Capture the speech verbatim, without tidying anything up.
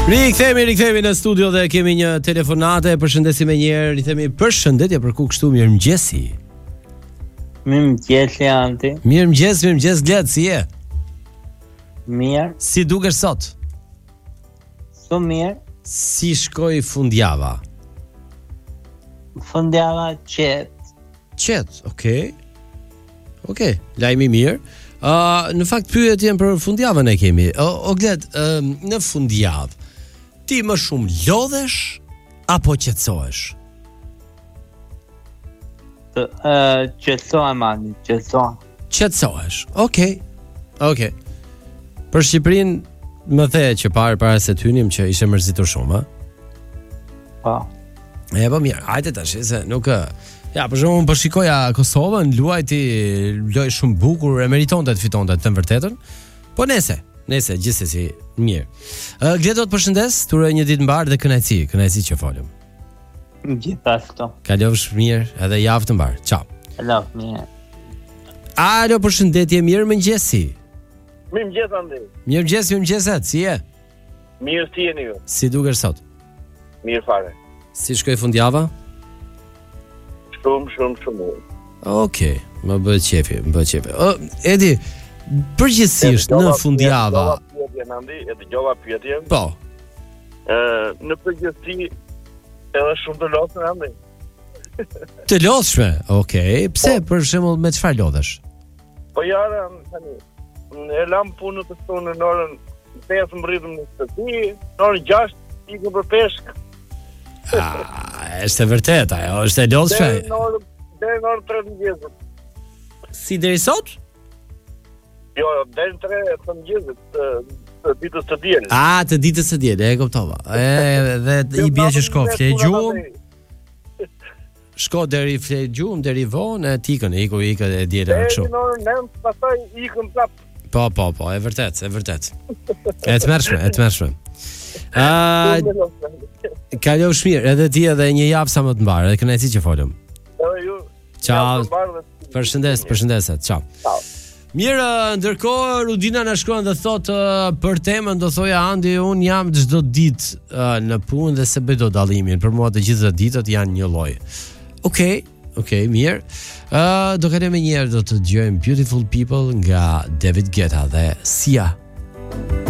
Rikthehemi, rikthehemi në studio dhe kemi një telefonate. Përshëndesim me njerë, i themi përshëndetje për ku kështu, mirë mëgjesi. Mirë mëgjes, Leanti. Mirë mëgjes, mirë mëgjes, Gled, si je? Mirë. Si dukesh sot? Shumë mirë. Si shkoi fundjava? Fundjava qet. Qet, okay. Okay, lajmi mirë. Uh, në fakt pyetjen për fundjavën e kemi. O, o Gled, uh, në fundjavë ti më shumë lodhesh apo qetësohesh? Të uh, qetësohem, Andi, qetësohem. Qetësohesh. Okej. Okay. Okej. Okay. Për Shqipërinë më the që parë para se të hynim që ishe mërzitur shumë, a? Po. E po mirë, hajde tash, se nuk ja, për shembull po shikoja Kosovën, luajti loj shumë bukur, e meritonte të fitonte të vërtetën. Po nese, nese gjithsesi mirë. Ë Gledo të përshëndes, turoj një ditë mbar dhe kënaqësi, kënaqësi që folëm. Gjithashtu. Kalofsh mirë, edhe javë të mbar. Ciao. Alo, mirë. Alo, përshëndetje, mirë mëngjesi. Mirë mëngjes, Andi. Mirë mëngjes, mirë mëngjeset, si je? Mirë si jeni ju? Si dukesh sot? Mirë fare. Si shkoi fundjava? Shumë, shumë, shumë. Okej, okay, më bëhet qefi, më bëhet qefi. Ë, Edi, përgjithsisht në fundjava. Pyetje Andi, e dëgjova pyetjen. Po. Ë, në përgjithësi edhe shumë të lodhshme, Andi. Të lodhshme. Okej, okay. Pse po, për shembull me çfarë lodhesh? Po jara tani, e lam punën të tonë në orën pesë mbritëm në shtëpi, në orën gjashtë ikëm për peshk. Ah, është e vërtet ajo, është e lodhshme. Deri në orën, deri në orën tre të mëngjesit. Si deri sot? Jo, deri në tre të mëngjesit të, të ditës së diel. Ah, të ditës së diel, e kuptova. E dhe i bie që shko flegjum. Shko deri flegjum, deri vonë, e tikën, iku ikë e diela kështu. Deri në orën nëntë, pastaj ikëm prap. Po, po, po, e vërtet, e vërtet. E të mërshme, e të mërshme. Uh, Kalofsh mirë, edhe ti edhe një javë sa më të mbarë, edhe kënaqësi që folëm. Edhe ju. Ciao. Përshëndes, përshëndeset. Ciao. Ciao. Mirë, ndërkohë Rudina na shkruan dhe thotë për temën, do thoja Andi, un jam çdo ditë uh, në punë dhe se bëj dot dallimin. Për mua të gjitha ditët janë një lloj. Okej, okay, okej, okay, mirë. Uh, do kalojmë një herë do të dëgjojmë Beautiful People nga David Guetta dhe Sia.